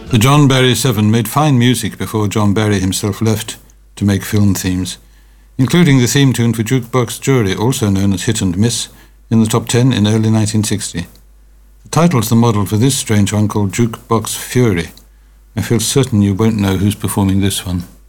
The John Barry Seven made fine music before John Barry himself left to make film themes, including the theme tune for Jukebox Jury, also known as Hit and Miss, in the top 10 in early 1960. The title's the model for this strange one called Jukebox Fury. I feel certain you won't know who's performing this one.